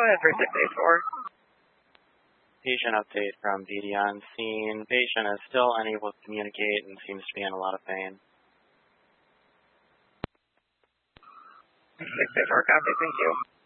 ahead for 684. Patient update from BD on scene. Patient is still unable to communicate and seems to be in a lot of pain. 684, copy, thank you.